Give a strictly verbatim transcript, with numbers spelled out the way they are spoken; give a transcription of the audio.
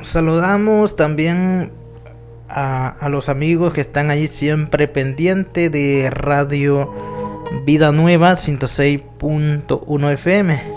saludamos también a, a los amigos que están allí siempre pendientes de Radio Vida Nueva ciento seis punto uno F M.